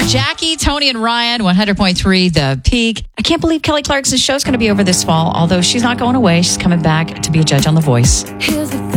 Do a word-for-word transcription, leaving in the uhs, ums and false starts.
Jackie, Tony, and Ryan, one hundred point three The Peak. I can't believe Kelly Clarkson's show's going to be over this fall, although she's not going away. She's coming back to be a judge on The Voice. Here's the